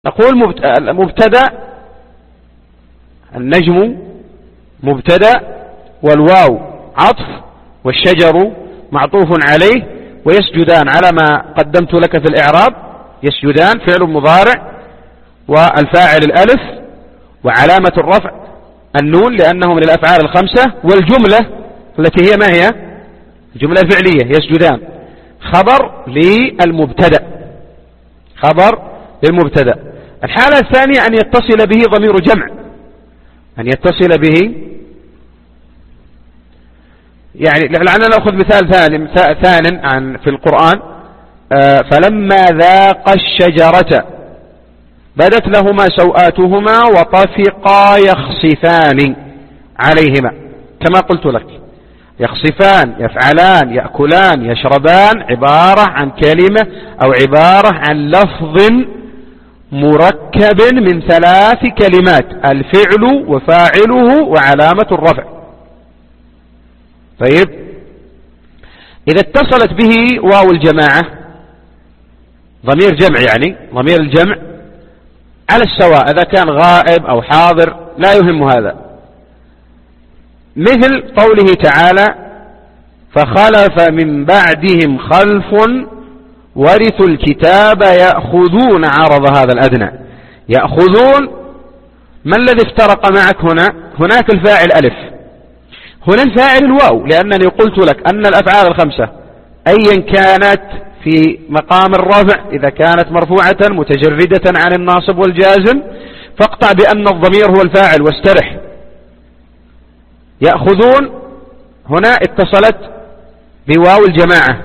نقول مبتدأ، النجم مبتدأ، والواو عطف، والشجر معطوف عليه، ويسجدان على ما قدمت لك في الإعراب، يسجدان فعل مضارع، والفاعل الألف، وعلامة الرفع النون لأنه من الأفعال الخمسة، والجملة التي هي ما هي؟ الجملة الفعلية يسجدان خبر للمبتدأ، خبر للمبتدأ. الحالة الثانية أن يتصل به ضمير جمع، أن يتصل به، يعني لعلنا نأخذ مثال ثان عن في القرآن. فلما ذاقا الشجرة بدت لهما سوآتهما وطفقا يخصفان عليهما، كما قلت لك يخصفان، يفعلان، يأكلان، يشربان عبارة عن كلمة أو عبارة عن لفظ مركب من 3 كلمات، الفعل وفاعله وعلامة الرفع. طيب إذا اتصلت به واو الجماعة ضمير جمع، يعني ضمير الجمع على السواء إذا كان غائب أو حاضر لا يهم هذا، مثل قوله تعالى فخلف من بعدهم خلف ورثوا الكتاب يأخذون عرض هذا الأدنى. يأخذون، ما الذي افترق معك هنا؟ هناك الفاعل ألف، هنا الفاعل الواو، لأنني قلت لك أن الأفعال الخمسة أيا كانت في مقام الرفع إذا كانت مرفوعة متجردة عن الناصب والجازم فاقطع بأن الضمير هو الفاعل واسترح. يأخذون هنا اتصلت بواو الجماعة،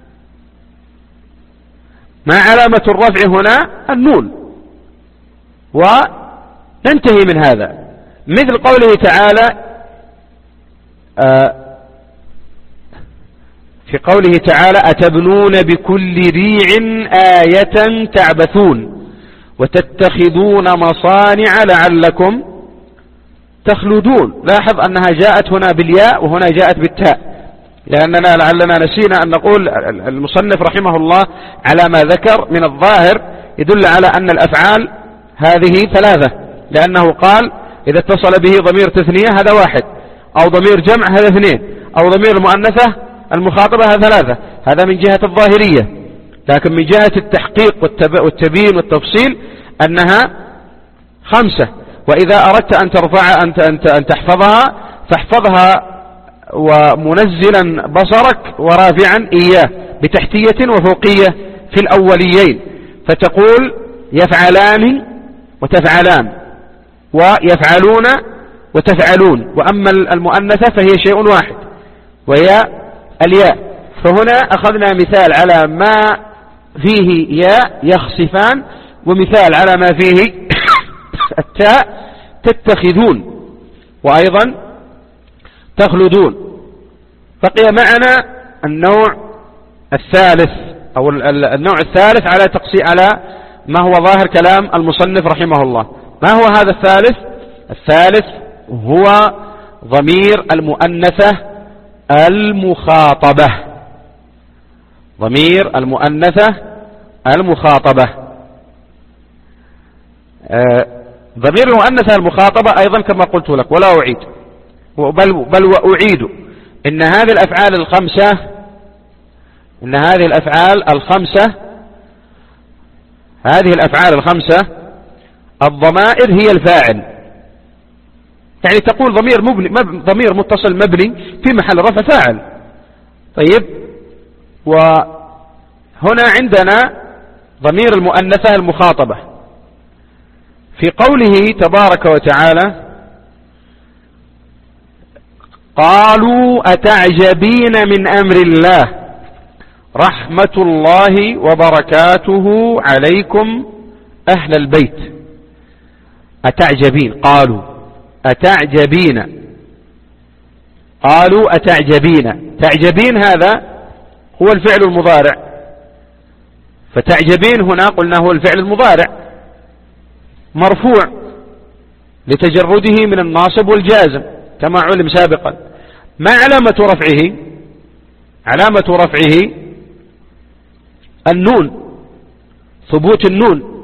ما علامة الرفع هنا؟ النون، وننتهي من هذا. مثل قوله تعالى في قوله تعالى أتبنون بكل ريع آية تعبثون وتتخذون مصانع لعلكم تخلدون. لاحظ أنها جاءت هنا بالياء وهنا جاءت بالتاء، لأننا لعلنا نسينا أن نقول المصنف رحمه الله على ما ذكر من الظاهر يدل على أن الأفعال هذه 3، لأنه قال إذا اتصل به ضمير تثنية هذا 1، أو ضمير جمع هذا 2، أو ضمير المؤنثة المخاطبة هذا 3. هذا من جهة الظاهرية، لكن من جهة التحقيق والتبيين والتفصيل أنها 5. وإذا أردت أن ترفع أن تحفظها فاحفظها ومنزلا بصرك ورافعا إياه بتحتية وفوقية في الأوليين، فتقول يفعلان وتفعلان ويفعلون وتفعلون، وأما المؤنثة فهي شيء واحد وهي الياء. فهنا أخذنا مثال على ما فيه ياء يخصفان، ومثال على ما فيه التاء تتخذون، وأيضا تخلدون. بقي معنا النوع الثالث أو النوع الثالث على ما هو ظاهر كلام المصنف رحمه الله. ما هو هذا الثالث؟ الثالث هو ضمير المؤنثة المخاطبة، ضمير المؤنثة المخاطبة. ضمير المؤنثة المخاطبة أيضا كما قلت لك ولا أعيد بل وأعيد إن هذه الأفعال الخمسة الضمائر هي الفاعل، يعني تقول ضمير متصل مبني في محل رفع فاعل. طيب، وهنا عندنا ضمير المؤنثة المخاطبة في قوله تبارك وتعالى قالوا أتعجبين من أمر الله رحمة الله وبركاته عليكم أهل البيت. أتعجبين، قالوا أتعجبين، قالوا أتعجبين. تعجبين هذا هو الفعل المضارع، فتعجبين هنا قلنا هو الفعل المضارع مرفوع لتجرده من الناصب والجازم كما علم سابقا. ما علامة رفعه؟ علامة رفعه النون، ثبوت النون،